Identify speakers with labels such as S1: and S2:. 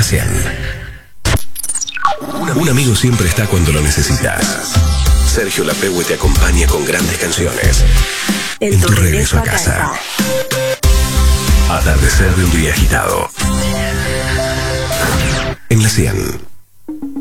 S1: 100. Un amigo siempre está cuando lo necesitas. Sergio Lapegue te acompaña con grandes canciones en tu regreso a casa. Atardecer de un día agitado. En la 100.